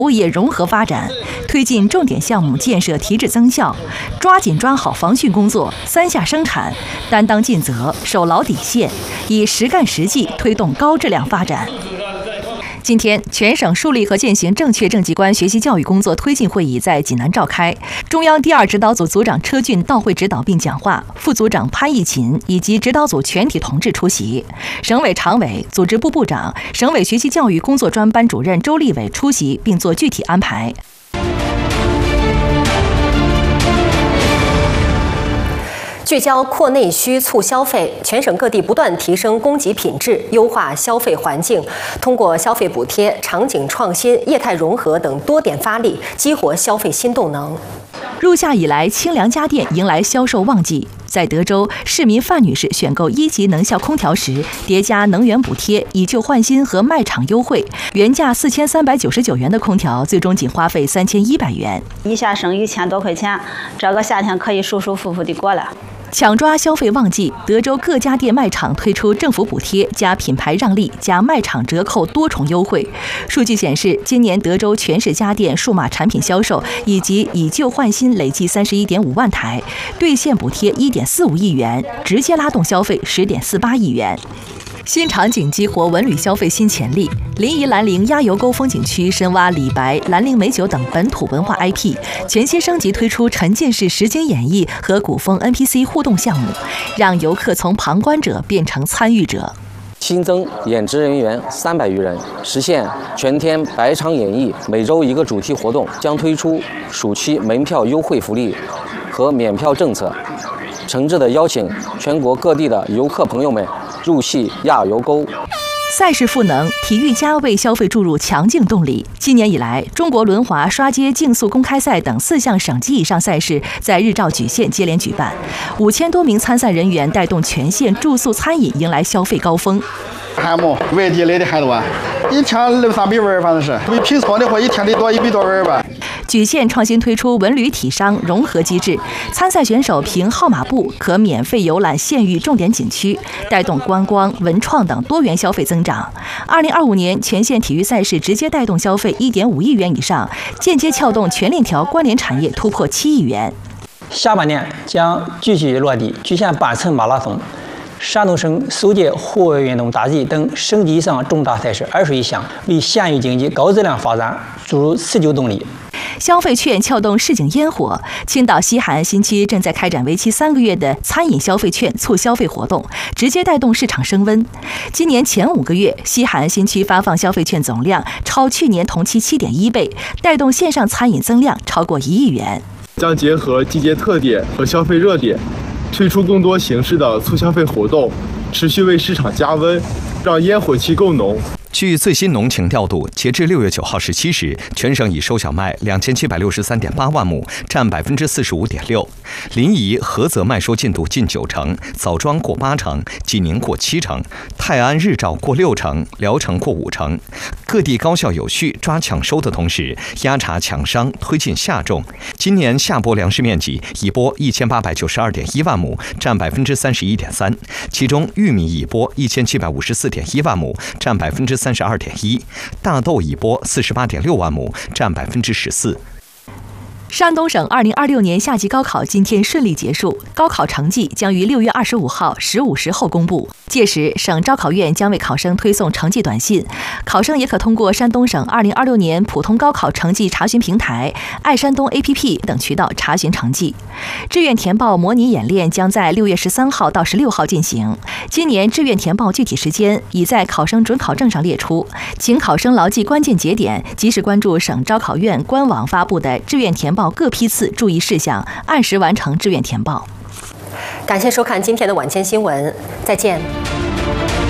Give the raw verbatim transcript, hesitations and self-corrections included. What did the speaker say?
物业融合发展，推进重点项目建设提质增效，抓紧抓好防汛工作，三下生产，担当尽责，守牢底线，以实干实际推动高质量发展。今天，全省树立和践行正确正绩观学习教育工作推进会议在济南召开，中央第二指导组组长车俊到会指导并讲话，副组长潘义勤以及指导组全体同志出席，省委常委、组织部部长、省委学习教育工作专班主任周立伟出席并做具体安排。 聚焦扩内需、促消费，全省各地不断提升供给品质，优化消费环境，通过消费补贴、场景创新、业态融合等多点发力，激活消费新动能。 入夏以来，清凉家电迎来销售旺季。在德州，市民范女士选购一级能效空调时，叠加能源补贴、以旧换新和卖场优惠，原价四千三百九十九元的空调，最终仅花费三千一百元， 一下省一千多块钱，这个夏天可以舒舒服服地过了。 抢抓消费旺季，德州各家电卖场推出政府补贴加品牌让利加卖场折扣多重优惠。数据显示，今年德州全市家电数码产品销售以及以旧换新累计三十一点五万台，兑现补贴一点四五亿元，直接拉动消费十点四八亿元。新场景激活文旅消费新潜力，临沂兰陵鸭油沟风景区深挖李白、兰陵美酒等本土文化 I P， 全新升级推出沉浸式实景演绎和古风 N P C 互动项目，让游客从旁观者变成参与者。 新增演职人员三百余人，实现全天百场演绎，每周一个主题活动，将推出暑期门票优惠福利和免票政策，诚挚地邀请全国各地的游客朋友们入戏亚游沟。 赛事赋能，体育家为消费注入强劲动力。今年以来，中国轮滑、刷街、竞速公开赛等四项省级以上赛事在日照莒县接连举办，五千多名参赛人员带动全县住宿餐饮迎来消费高峰。 项目外地来的很多，一天六三百碗，反正是比平常的话一天得多一百多碗吧。 莒县创新推出文旅体商融合机制，参赛选手凭号码布可免费游览县域重点景区，带动观光、文创等多元消费增长。二零二五年，全县体育赛事直接带动消费一点五亿元以上，间接撬动全链条关联产业突破七亿元。 下半年将继续落地莒县半程马拉松、山东省首届户外运动大赛等省级以上重大赛事二十余项，为县域经济高质量发展注入持久动力。 消费券撬动市井烟火，青岛西海岸新区正在开展为期三个月的餐饮消费券促消费活动，直接带动市场升温。今年前五个月，西海岸新区发放消费券总量超去年同期 七点一倍，带动线上餐饮增量超过一亿元。 将结合季节特点和消费热点，推出更多形式的促消费活动，持续为市场加温，让烟火气更浓。 据最新农情调度，截至六月九号十七时，全省已收小麦两千七百六十三点八万亩，占百分之四十五点六。临沂、菏泽麦收进度近九成，枣庄过八成，济宁过七成，泰安、日照过六成，聊城过五成。各地高效有序抓抢收的同时，压查抢商，推进夏种。今年夏播粮食面积已播一千八百九十二点一万亩，占百分之三十一点三，其中玉米已播一千七百五十四点一万亩，占百分之三十二点一，大豆已播四十八点六万亩，占百分之十四。 山东省二零二六年夏季高考今天顺利结束，高考成绩将于六月二十五号十五时后公布。届时，省招考院将为考生推送成绩短信，考生也可通过山东省二零二六年普通高考成绩查询平台、爱山东 A P P 等渠道查询成绩。志愿填报模拟演练将在六月十三号到十六号进行。今年志愿填报具体时间已在考生准考证上列出，请考生牢记关键节点，及时关注省招考院官网发布的志愿填报各批次注意事项，按时完成志愿填报。 感谢收看今天的晚间新闻，再见。